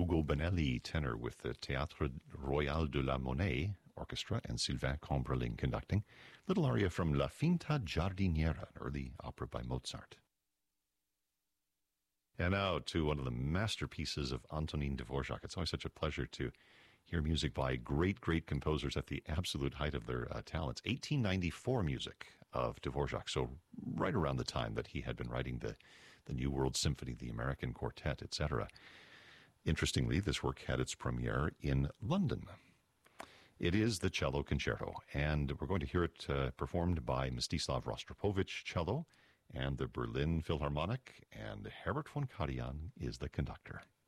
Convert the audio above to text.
Ugo Bonelli tenor with the Théâtre Royal de la Monnaie Orchestra and Sylvain Combreling conducting. Little aria from La Finta Giardiniera, an early opera by Mozart. And now to one of the masterpieces of Antonin Dvorak. It's always such a pleasure to hear music by great, great composers at the absolute height of their talents. 1894 music of Dvorak, so right around the time that he had been writing the New World Symphony, the American Quartet, etc. Interestingly, this work had its premiere in London. It is the Cello Concerto, and we're going to hear it performed by Mstislav Rostropovich cello and the Berlin Philharmonic, and Herbert von Karajan is the conductor.